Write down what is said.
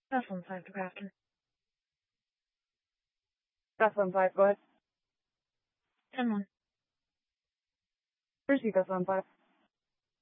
That's 1-5 to Grafton. That's 1-5, go ahead. 10-1. Proceed, that's 1-5.